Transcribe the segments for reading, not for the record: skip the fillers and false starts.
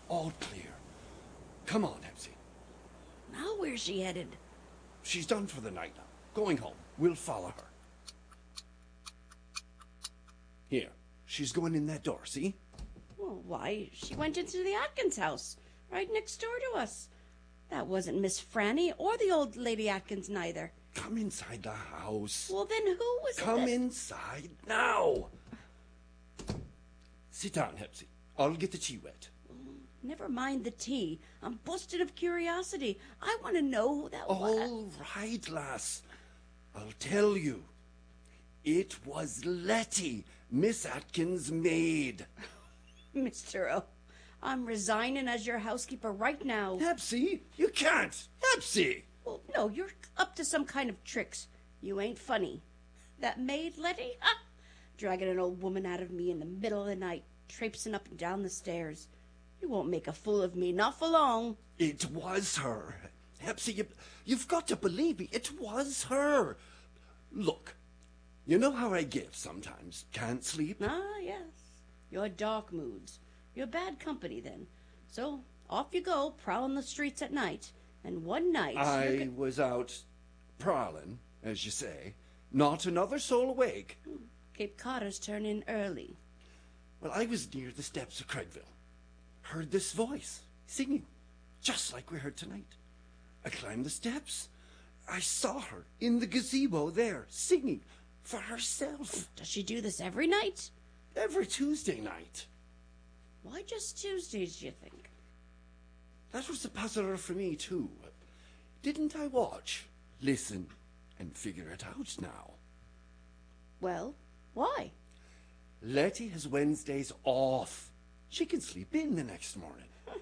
All clear. Come on, Hepsy. Now where's she headed? She's done for the night now. Going home. We'll follow her. Here. She's going in that door, see? Well, why, she went into the Atkins house, right next door to us. That wasn't Miss Franny or the old Lady Atkins neither. Come inside the house. Well, then who was it? Come inside now. Sit down, Hepsy. I'll get the tea wet. Never mind the tea. I'm busted of curiosity. I want to know who that was. All right, lass. I'll tell you. It was Letty, Miss Atkins' maid. Mr. O, I'm resigning as your housekeeper right now. Hepsy, you can't. Hepsy! Well, no, you're up to some kind of tricks. You ain't funny. That maid, Letty? Ha! Dragging an old woman out of me in the middle of the night, traipsing up and down the stairs. You won't make a fool of me, not for long. It was her. Hepsy, you've got to believe me. It was her. Look, you know how I get sometimes. Can't sleep. Ah, yes. Your dark moods. You're bad company, then. So, off you go, prowling the streets at night. And one night... I was out prowling, as you say. Not another soul awake. Cape Codder's turn in early. Well, I was near the steps of Craigville. Heard this voice, singing, just like we heard tonight. I climbed the steps. I saw her in the gazebo there, singing for herself. Does she do this every night? Every Tuesday night. Why just Tuesdays, do you think? That was a puzzler for me, too. Didn't I watch, listen, and figure it out now? Well, why? Letty has Wednesdays off. She can sleep in the next morning.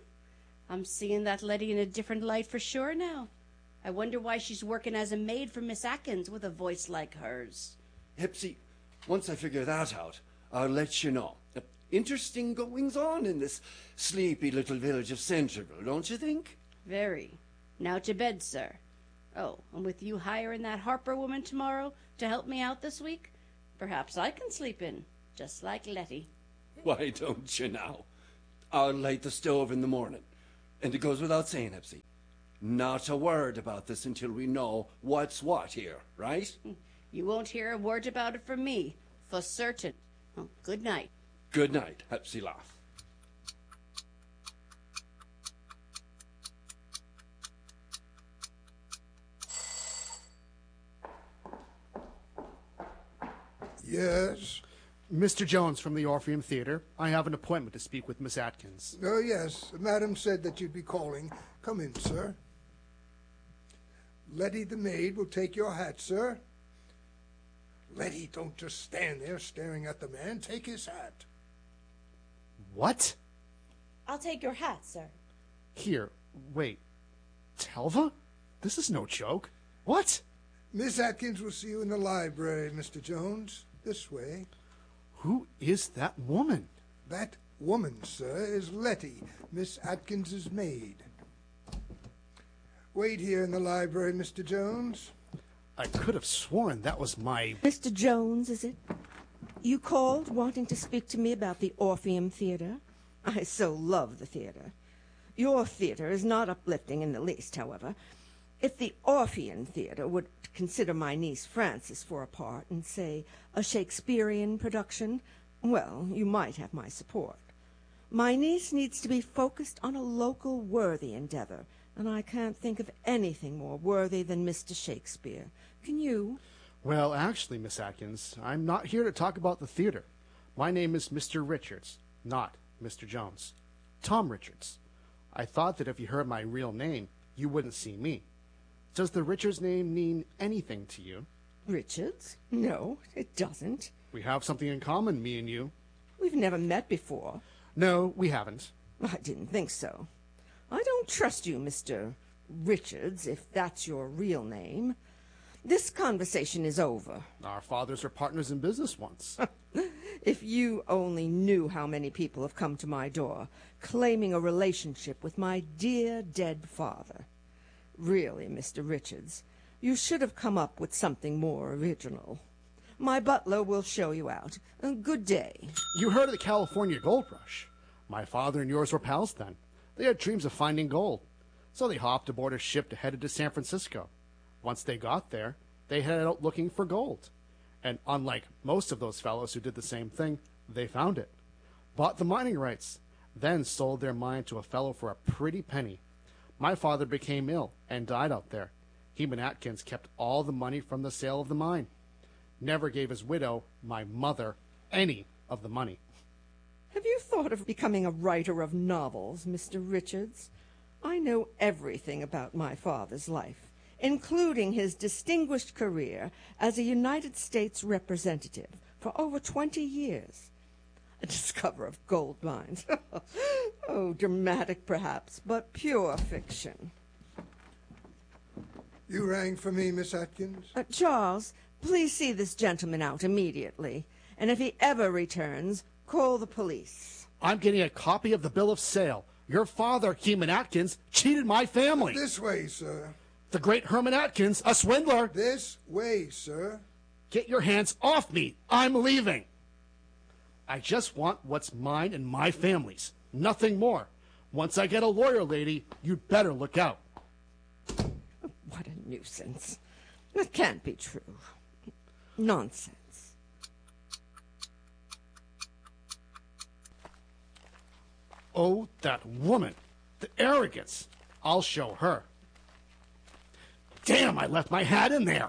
I'm seeing that Letty in a different light for sure now. I wonder why she's working as a maid for Miss Atkins with a voice like hers. Hepsy, once I figure that out, I'll let you know. Interesting goings-on in this sleepy little village of Centreville, don't you think? Very. Now to bed, sir. Oh, and with you hiring that Harper woman tomorrow to help me out this week, perhaps I can sleep in, just like Letty. Why don't you now? I'll light the stove in the morning. And it goes without saying, Hepsy, not a word about this until we know what's what here, right? You won't hear a word about it from me, for certain. Oh, good night. Good night, Hepsy laugh. Yes? Mr. Jones from the Orpheum Theater. I have an appointment to speak with Miss Atkins. Oh, yes. Madam said that you'd be calling. Come in, sir. Letty the maid will take your hat, sir. Letty, don't just stand there staring at the man. Take his hat. What? I'll take your hat, sir. Here, wait. Telva? This is no joke. What? Miss Atkins will see you in the library, Mr. Jones. This way. Who is that woman? That woman, sir, is Letty, Miss Atkins's maid. Wait here in the library, Mr. Jones. I could have sworn that was my... Mr. Jones, is it? You called wanting to speak to me about the Orpheum Theater? I so love the theater. Your theater is not uplifting in the least, however. If the Orpheum Theater would consider my niece Frances for a part in, say, a Shakespearean production, well, you might have my support. My niece needs to be focused on a local worthy endeavor, and I can't think of anything more worthy than Mr. Shakespeare. Can you? Well, actually, Miss Atkins, I'm not here to talk about the theater. My name is Mr. Richards, not Mr. Jones. Tom Richards. I thought that if you heard my real name, you wouldn't see me. Does the Richards name mean anything to you? Richards? No, it doesn't. We have something in common, me and you. We've never met before. No, we haven't. I didn't think so. I don't trust you, Mr. Richards, if that's your real name. This conversation is over. Our fathers were partners in business once. If you only knew how many people have come to my door, claiming a relationship with my dear dead father. Really, Mr. Richards, you should have come up with something more original. My butler will show you out. Good day. You heard of the California Gold Rush. My father and yours were pals then. They had dreams of finding gold. So they hopped aboard a ship headed to San Francisco. Once they got there, they headed out looking for gold. And unlike most of those fellows who did the same thing, they found it. Bought the mining rights, then sold their mine to a fellow for a pretty penny. My father became ill and died out there. Heman Atkins kept all the money from the sale of the mine. Never gave his widow, my mother, any of the money. Have you thought of becoming a writer of novels, Mr. Richards? I know everything about my father's life, including his distinguished career as a United States representative for over 20 years. A discoverer of gold mines. Oh, dramatic perhaps, but pure fiction. You rang for me, Miss Atkins? Charles, please see this gentleman out immediately, and if he ever returns, call the police. I'm getting a copy of the bill of sale. Your father, Heman Atkins, cheated my family. This way, sir. The great Herman Atkins, a swindler. This way, sir. Get your hands off me. I'm leaving. I just want what's mine and my family's. Nothing more. Once I get a lawyer, lady, you'd better look out. What a nuisance. That can't be true. Nonsense. Oh, that woman. The arrogance. I'll show her. Damn, I left my hat in there.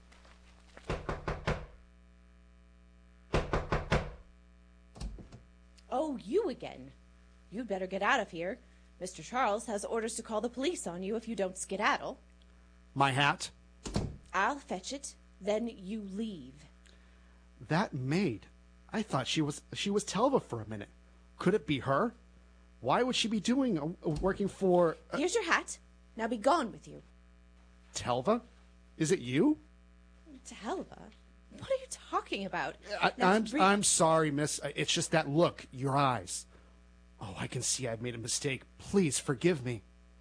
Oh, you again. You'd better get out of here. Mr. Charles has orders to call the police on you if you don't skedaddle. My hat? I'll fetch it, then you leave. That maid. I thought she was Telva for a minute. Could it be her? Why would she be working for... Here's your hat. Now be gone with you. Telva? Is it you? Telva? What are you talking about? I'm sorry, miss. It's just that look, your eyes. Oh, I can see I've made a mistake. Please forgive me.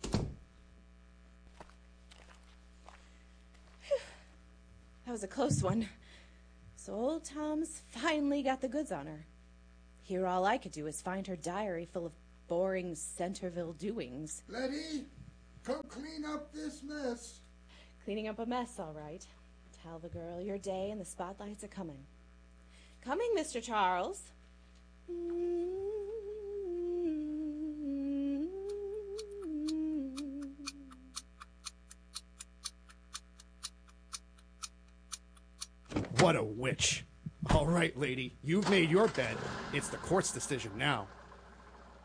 That was a close one. So old Tom's finally got the goods on her. Here all I could do is find her diary full of boring Centerville doings. Letty, come clean up this mess. Cleaning up a mess, all right. Tell the girl your day and the spotlights are coming. Coming, Mr. Charles. What a witch. All right, lady, you've made your bed. It's the court's decision now.